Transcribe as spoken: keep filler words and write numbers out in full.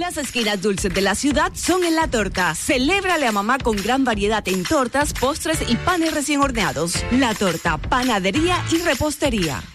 Las esquinas dulces de la ciudad son en La Torta. Celébrale a mamá con gran variedad en tortas, postres y panes recién horneados. La Torta, panadería y repostería.